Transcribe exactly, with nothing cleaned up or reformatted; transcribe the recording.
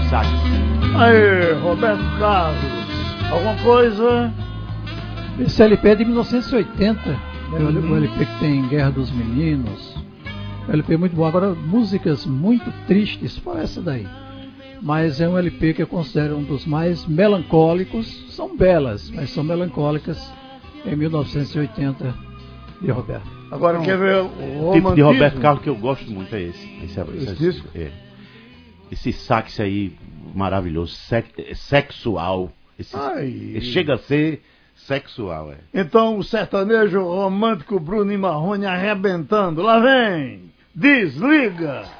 sax. Aí, Roberto Carlos, alguma coisa? Esse L P é de mil novecentos e oitenta, né? Uhum. O L P que tem Guerra dos Meninos. O L P muito bom. Agora, músicas muito tristes, fora essa daí. Mas é um L P que eu considero um dos mais melancólicos. São belas, mas são melancólicas. Em mil novecentos e oitenta, de Roberto. Agora, Não, quer ver o o tipo de Roberto Carlos que eu gosto muito é esse. Esse, esse, esse, disco? É. Esse sax aí maravilhoso, sex, sexual. Esse, esse chega a ser sexual. É. Então, o sertanejo romântico Bruno e Marrone arrebentando. Lá vem! Desliga!